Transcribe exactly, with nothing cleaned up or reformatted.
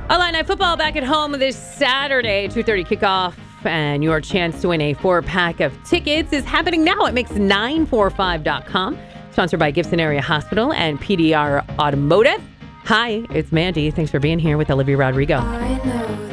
Illini Night Football back at home this Saturday, two thirty kickoff, and your chance to win a four-pack of tickets is happening now at mix nine four five dot com. Sponsored by Gibson Area Hospital and P D R Automotive. Hi, it's Mandy. Thanks for being here with Olivia Rodrigo.